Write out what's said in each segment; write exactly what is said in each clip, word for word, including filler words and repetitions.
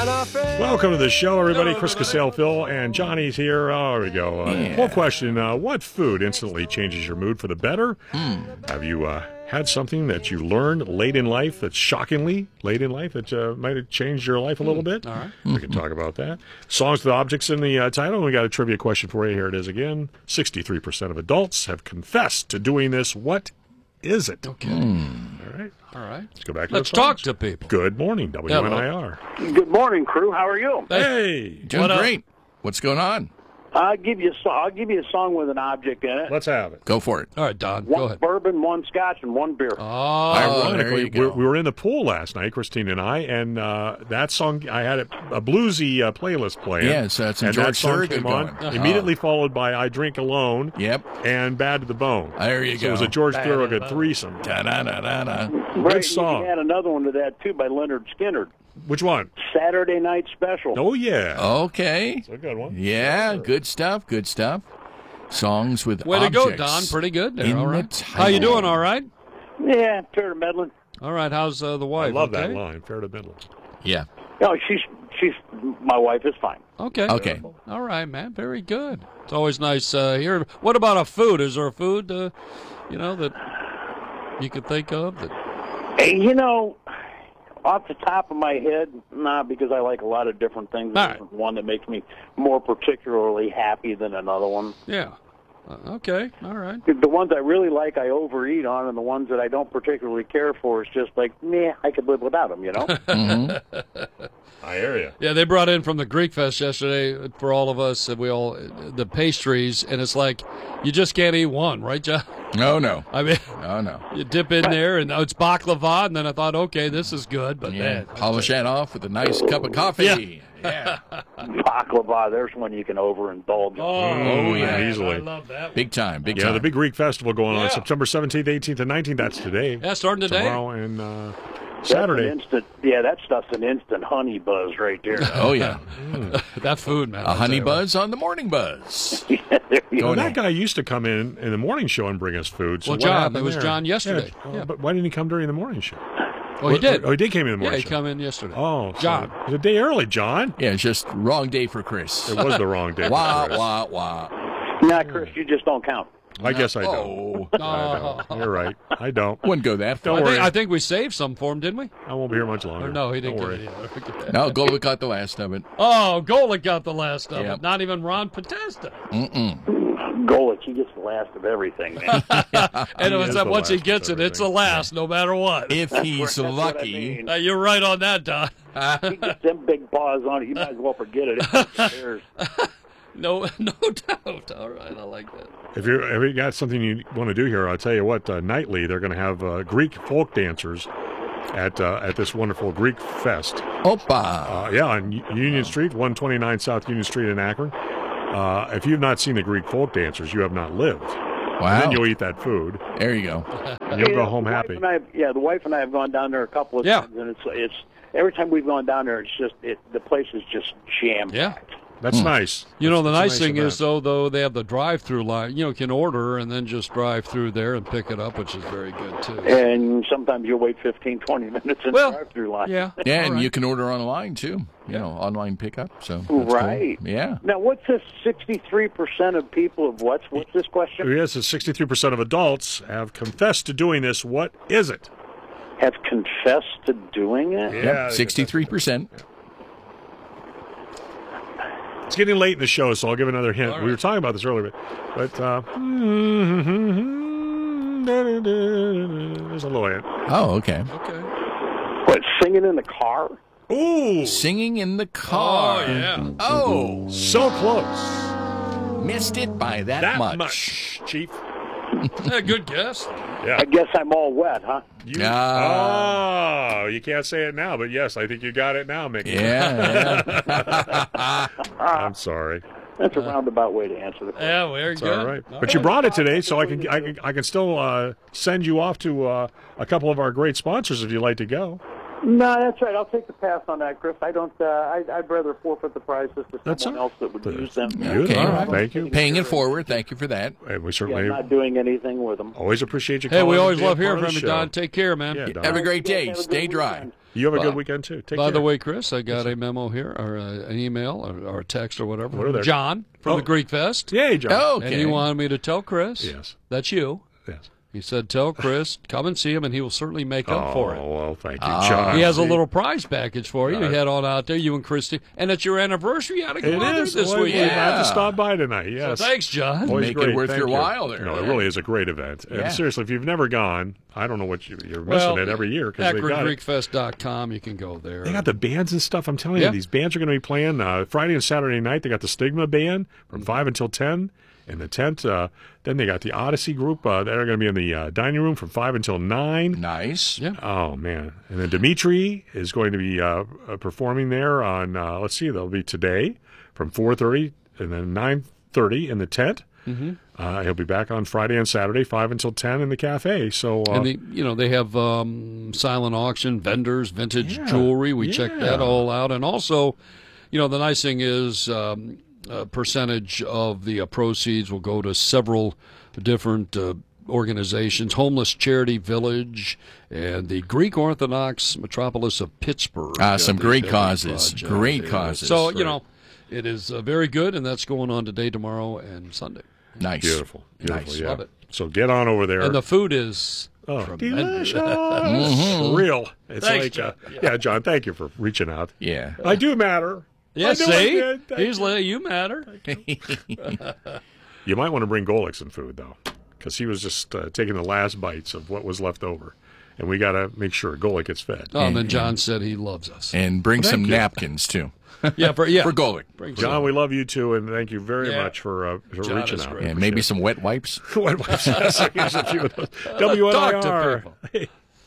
Welcome to the show, everybody. Chris Casale, Phil, and Johnny's here. Oh, there we go. Uh, Yeah. One question. Uh, what food instantly changes your mood for the better? Mm. Have you uh, had something that you learned late in life that's shockingly late in life that uh, might have changed your life a little bit? All right. We can talk about that. Songs with objects in the uh, title. We got a trivia question for you. Here it is again. sixty-three percent of adults have confessed to doing this. What is it? Okay. All right. All right. Let's go back to Let's the talk phones. to people. Good morning, W N I R. Good morning, crew. How are you? Hey. Doing What up? great. What's going on? I'll give you a song. I'll give you a song with an object in it. Let's have it. Go for it. All right, Don, One go ahead. bourbon, one scotch, and one beer. Oh, there Ironically, you go. we we were in the pool last night, Christine and I, and uh, that song, I had a, a bluesy uh, playlist playing. Yeah, so that's some and George that song Thorogood came on, going. Uh-huh. immediately followed by I Drink Alone Yep. and Bad to the Bone. There you so go. it was a George Bad to the Thorogood Bone. threesome. Da-da-da-da-da. right, good song. You can add another one to that, too, by Leonard Skinner. Which one? Saturday Night Special. Oh, yeah. Okay. That's a good one. Yeah, good stuff, good stuff. Songs with way to go, objects Don. Pretty good there. in All the right. title. How you doing? All right. Yeah, fair to meddling. All right. How's uh, the I wife? love okay? that line, fair to middle. Yeah. No, she's, she's, my wife is fine. Okay. Okay. All right, man. Very good. It's always nice uh, here. What about a food? Is there a food, uh, you know, that you could think of that? Hey, you know, off the top of my head, nah, because I like a lot of different things. All right. There's one that makes me more particularly happy than another one. Yeah. Uh, okay. All right. The ones I really like, I overeat on, and the ones that I don't particularly care for, is just like, meh, I could live without them, you know? I hear you. Yeah, they brought in from the Greek Fest yesterday for all of us. And we all the pastries, and it's like you just can't eat one, right, John? No, no. I mean, No, no. you dip in there, and oh, it's baklava, and then I thought, okay, this is good, but Yeah. man, Polish that off with a nice cup of coffee. Yeah. Yeah. Baklava, there's one you can overindulge. oh, yeah, man, easily. I love that. Big time, big Yeah, time. the big Greek festival going on Yeah. September seventeenth, eighteenth, and nineteenth. That's today. Yeah, starting today. Tomorrow and uh, That's Saturday. an instant, yeah, that stuff's an instant honey buzz right there. Oh, yeah. That food, man. A honey buzz on the morning buzz. Yeah, there you Well, Going that on. guy used to come in in the morning show and bring us food. So Well, what John, happened it was there? John yesterday. Yeah, oh, Yeah. But why didn't he come during the morning show? Oh, he did. Oh, he did came in the Yeah, morning he show. come in yesterday. Oh, so John. it was a day early, John. Yeah, it's just wrong day for Chris. It was the wrong day. for Wah, Chris. wah, wah. Nah, Chris, you just don't count. I guess I don't. Oh. I don't. You're right. I don't. Wouldn't go that far. I Don't think, worry. I think we saved some for him, didn't we? I won't be here much longer. Or no, he didn't. Don't get worry. it. Yeah. No, Gola got the last of it. Oh, Golick got the last of Yep. it. Not even Ron Podesta. Golic, he gets the last of everything, man. And it was is that the once he last of gets it, it's the everything. last, no matter what. If he's That's what I lucky. mean. Uh, you're right on that, Don. He gets them big paws on it. You might as well forget it. It's upstairs. No, no doubt. All right, I like that. If you're if you got something you want to do here, I'll tell you what. Uh, nightly, they're going to have uh, Greek folk dancers at uh, at this wonderful Greek fest. Opa. Uh, yeah, on U- Union Street, one twenty-nine South Union Street in Akron. Uh, if you've not seen the Greek folk dancers, you have not lived. And Wow. then you'll eat that food, There you go. and you'll Yeah, go home the wife happy. and I, yeah, the wife and I have gone down there a couple of Yeah. times, and it's it's every time we've gone down there, it's just it, the place is just jam. Yeah. That's nice. You know, the That's- nice that's a thing event. is, though, though they have the drive-through line. You know, you can order and then just drive through there and pick it up, which is very good, too. And sometimes you'll wait fifteen, twenty minutes in Well, the drive-through line. Yeah. Yeah, All and right. you can order online, too. You know, online pickup. So that's cool. Right. Yeah. Now, what's this sixty-three percent of people of what's what's this question? Yes, sixty-three percent of adults have confessed to doing this. What is it? Have confessed to doing it? Yeah, sixty-three percent. It's getting late in the show, so I'll give another hint. All We were right. talking about this earlier, but, but uh, there's a little hint. Oh, okay. Okay. What, singing in the car? Ooh, Singing in the car. Oh, yeah. Oh, so close. missed it by that, That much. much, Chief. Yeah, good guess. Yeah. I guess I'm all wet, huh? You, Ah. oh, you can't say it now, but yes, I think you got it now, Mickey. Yeah, yeah. I'm sorry. That's a roundabout way to answer the question. Yeah, very It's good. all right. All But you brought it today, so I can I can, I can still uh, send you off to uh, a couple of our great sponsors if you'd like to go. No, that's right. I'll take the pass on that, Chris. I don't. Uh, I, I'd rather forfeit the prizes to That's someone all. else that would That's use them. beautiful. Okay, All right. Thank you. Paying it forward. Thank you for that. And we Yeah, certainly I'm not doing anything with them. always appreciate you Hey, calling. we and always being love part hearing of the from you, show. Don. Take care, man. Yeah, Don. Have a great day. Have a good Stay dry. weekend. You have a Well, good weekend, too. Take By care. the way, Chris, I got a memo here, or uh, an email, or, or a text, or whatever. What are there? John from Oh. the Greek Fest. Yay, John. Oh, And okay. he wanted me to tell Chris. Yes. That's you. Yes. He said, tell Chris, come and see him, and he will certainly make up Oh, for it. well, thank you, Ah. John. He has a See? little prize package for you. Right. You head on out there, you and Christy. And it's your anniversary. You ought to go It out there is. this Well, week. we have Yeah. to stop by tonight, yes. So thanks, John. Always Make it great. worth Thank your you. while there. No, it really is a great event. And Yeah. seriously, if you've never gone, I don't know what you, you're Well, missing it every year because they Akron got Greek it. Fest dot com. You can go there. They got the bands and stuff. I'm telling Yeah. you, these bands are going to be playing uh, Friday and Saturday night. They got the Stigma Band from five until ten in the tent. Uh, then they got the Odyssey group. Uh, they're going to be in the uh, dining room from five until nine. Nice. Yeah. Oh man! And then Dimitri is going to be uh, uh, performing there on. Uh, let's see, they'll be today from four thirty and then nine thirty in the tent. Mm-hmm. Uh, he'll be back on Friday and Saturday, five until ten in the cafe. So, uh, And the, you know, they have um, silent auction, vendors, vintage Yeah, jewelry. We checked that yeah. all out. And also, you know, the nice thing is um, a percentage of the uh, proceeds will go to several different uh, organizations, Homeless Charity Village and the Greek Orthodox Metropolis of Pittsburgh. Ah, uh, some the great Bailey causes. Project. Great Yeah. causes. So, Right. you know, it is uh, very good, and that's going on today, tomorrow, and Sunday. Nice. beautiful, beautiful, Nice. yeah. Love it. So get on over there. And the food is oh, tremendous. delicious, real. It's Thanks, like, uh, yeah, John. Thank you for reaching out. Yeah. I do matter. Yeah, I know I see? did. Thank He's you. like, you matter. You might want to bring Golik some food though, because he was just uh, taking the last bites of what was left over, and we got to make sure Golik gets fed. Oh, and then John said he loves us. And bring some you. napkins, too. Yeah, for yeah, For Golick. Bring John, some. we love you too, and thank you very Yeah. much for, uh, for John reaching is out. great. And maybe some wet wipes. What was that? Here's a few of those. W N I Talk to R. people.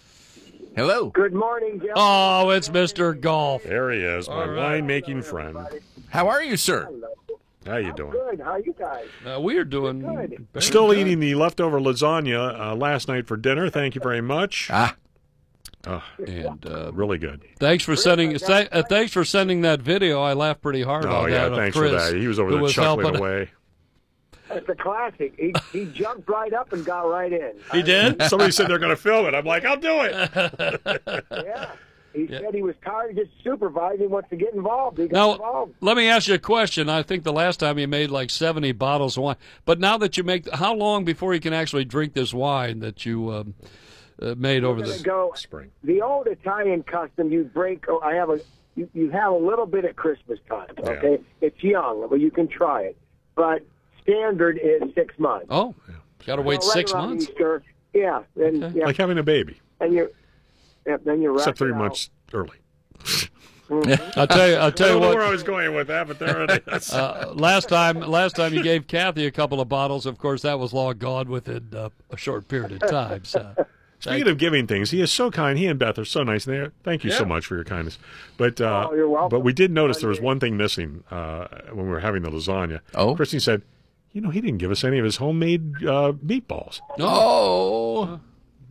Hello. Good morning, Jeff. Oh, it's Mister Golf. There he is, my right. winemaking friend. How are you, sir? How you doing? Good. How you guys? Uh, we are doing Good. very Still good. eating the leftover lasagna uh, last night for dinner. Thank you very much. Ah, Oh, And uh, really good. thanks for sending. Th- uh, thanks for sending that video. I laughed pretty hard Oh about yeah, that. of thanks Chris, for that. He was over who there was chuckling helping. away. It's a classic. He he jumped right up and got right in. He did. Somebody said they're going to film it. I'm like, I'll do it. Yeah. He said he was tired of just supervising. Wants to get involved. He got Now, involved. let me ask you a question. I think the last time you made like seventy bottles of wine, but now that you make, how long before you can actually drink this wine that you um, uh, made over We're gonna the? go. Spring. The old Italian custom. You break. Oh, I have a. You, you have a little bit at Christmas time. Okay. It's young, but you can try it. But standard is six months. Oh, got to wait Well, right six around months. Easter. Yeah. Then Okay. yeah. Like having a baby, and you're. Yeah, then you're except three wrapping months early. I'll tell you. I'll I tell don't you know what. where I was going with that, but there it is. Uh, last time, last time you gave Kathy a couple of bottles. Of course, that was long gone within uh, a short period of time. So, Speaking of giving things, he is so kind. He and Beth are so nice. They thank you so Yeah. much for your kindness. But uh, Oh, you're welcome. But we did notice there was one thing missing uh, when we were having the lasagna. Oh? Christine said, "You know, he didn't give us any of his homemade uh, meatballs." oh.